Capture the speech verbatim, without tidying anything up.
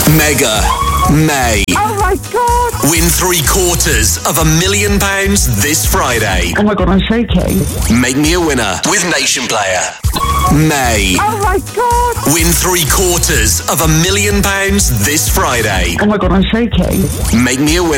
Mega May. Oh my God! Win three quarters of a million pounds this Friday. Oh my God, I'm shaking. Make me a winner with Nation Player. May. Oh my God! Win three quarters of a million pounds this Friday. Oh my God, I'm shaking. Make me a winner.